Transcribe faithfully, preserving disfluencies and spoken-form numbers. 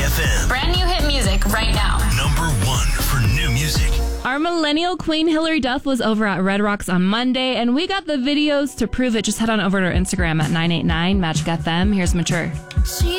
F M. Brand new hit music right now. Number one for new music. Our millennial queen Hilary Duff was over at Red Rocks on Monday, and we got the videos to prove it. Just head on over to our Instagram at nine eight nine Magic F M. Here's Mature. She